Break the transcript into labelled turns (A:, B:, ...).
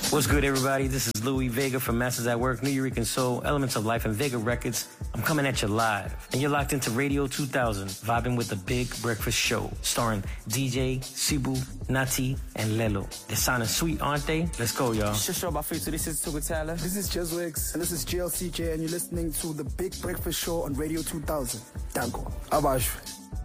A: What's good, everybody? This is Louis Vega from Masters at Work, New Eurekan Soul, Elements of Life, and Vega Records. I'm coming at you live, and you're locked into Radio 2000, vibing with the Big Breakfast Show, starring DJ, Sibu, Nati, and Lelo. They're sounding sweet, aren't they? Let's go, y'all.
B: Show by Free, this is Tuba Tyler.
C: This is Jezwix, and this is GLCJ, and you're listening to the Big Breakfast Show on Radio 2000. Danko. Abash.